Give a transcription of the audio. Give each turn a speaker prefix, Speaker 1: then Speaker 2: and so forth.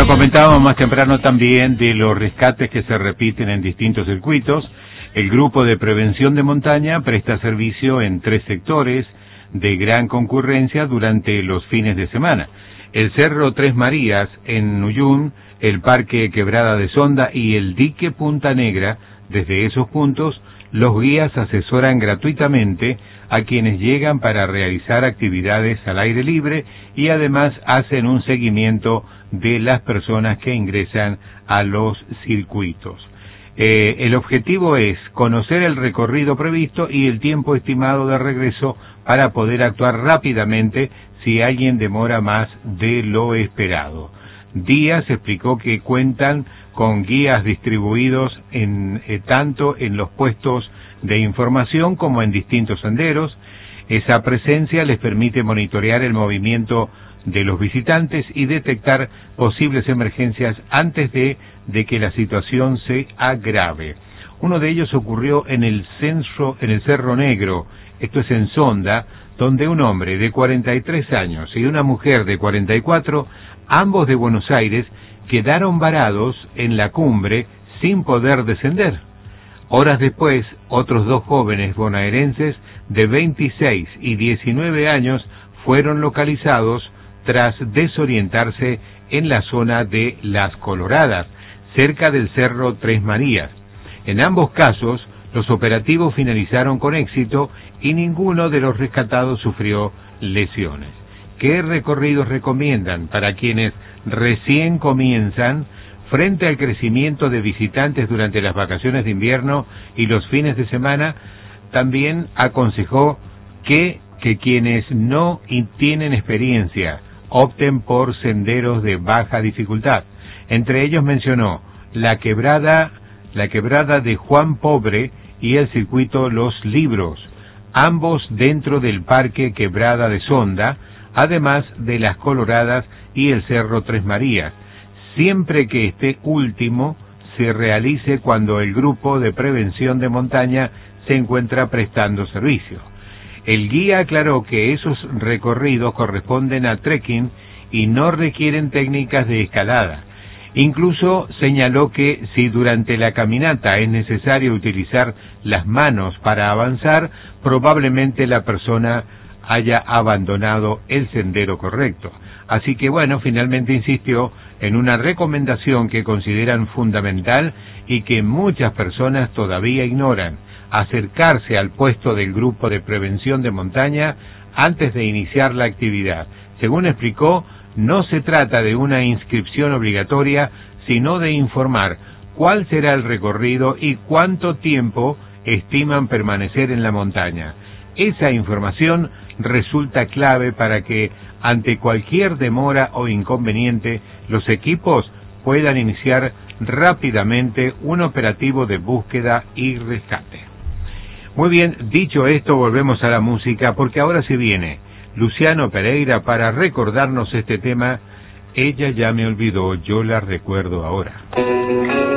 Speaker 1: comentábamos más temprano también de los rescates que se repiten en distintos circuitos. El grupo de prevención de montaña presta servicio en 3 sectores de gran concurrencia durante los fines de semana: el Cerro Tres Marías en Uyún, el Parque Quebrada de Sonda y el Dique Punta Negra. Desde esos puntos, los guías asesoran gratuitamente a quienes llegan para realizar actividades al aire libre y además hacen un seguimiento de las personas que ingresan a los circuitos. El objetivo es conocer el recorrido previsto y el tiempo estimado de regreso para poder actuar rápidamente si alguien demora más de lo esperado. Díaz explicó que cuentan con guías distribuidos tanto en los puestos de información como en distintos senderos. Esa presencia les permite monitorear el movimiento de los visitantes y detectar posibles emergencias antes de que la situación se agrave. Uno de ellos ocurrió en el Cerro Negro, esto es en Sonda, donde un hombre de 43 años y una mujer de 44, ambos de Buenos Aires, quedaron varados en la cumbre sin poder descender. Horas después, otros 2 jóvenes bonaerenses de 26 y 19 años fueron localizados tras desorientarse en la zona de Las Coloradas, cerca del Cerro Tres Marías. En ambos casos, los operativos finalizaron con éxito y ninguno de los rescatados sufrió lesiones. ¿Qué recorridos recomiendan para quienes recién comienzan? Frente al crecimiento de visitantes durante las vacaciones de invierno y los fines de semana, también aconsejó que quienes no tienen experiencia opten por senderos de baja dificultad. Entre ellos mencionó la quebrada de Juan Pobre y el circuito Los Libros, ambos dentro del Parque Quebrada de Sonda, además de Las Coloradas y el Cerro Tres Marías, siempre que este último se realice cuando el grupo de prevención de montaña se encuentra prestando servicio. El guía aclaró que esos recorridos corresponden a trekking y no requieren técnicas de escalada. Incluso señaló que si durante la caminata es necesario utilizar las manos para avanzar, probablemente la persona haya abandonado el sendero correcto. Así que bueno, finalmente insistió en una recomendación que consideran fundamental y que muchas personas todavía ignoran: acercarse al puesto del grupo de prevención de montaña antes de iniciar la actividad. Según explicó, no se trata de una inscripción obligatoria, sino de informar cuál será el recorrido y cuánto tiempo estiman permanecer en la montaña. Esa información resulta clave para que, ante cualquier demora o inconveniente, los equipos puedan iniciar rápidamente un operativo de búsqueda y rescate. Muy bien, dicho esto, volvemos a la música, porque ahora se viene Luciano Pereira para recordarnos este tema: Ella ya me olvidó, yo la recuerdo ahora.